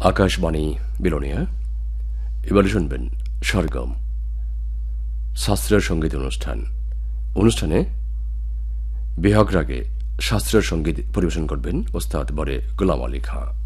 আকাশবাণী বিলোনিয়া। এবারে শুনবেন সরগম, শাস্ত্রীয় সঙ্গীত অনুষ্ঠানে বিহাগ রাগে শাস্ত্রীয় সঙ্গীত পরিবেশন করবেন ওস্তাদ বরে গোলাম আলী খাঁ।